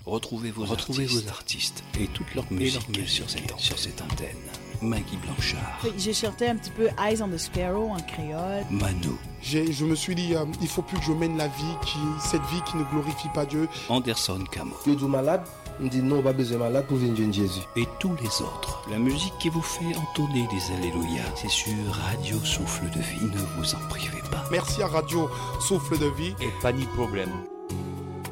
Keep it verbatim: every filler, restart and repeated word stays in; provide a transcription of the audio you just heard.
Retrouvez vos, Retrouvez artistes. vos artistes et toute leur musique sur cette, sur cette antenne. Maggie Blanchard. J'ai chanté un petit peu Eyes on the Sparrow en créole. Mano. J'ai, je me suis dit, euh, il faut plus que je mène la vie, qui, cette vie qui ne glorifie pas Dieu. Anderson Camo. Le du malade, on dit non, pas besoin de malade pour venir Jésus. Et tous les autres. La musique qui vous fait entonner des alléluia, c'est sur Radio Souffle de Vie. Ne vous en privez pas. Merci à Radio Souffle de Vie. Et pas ni problème.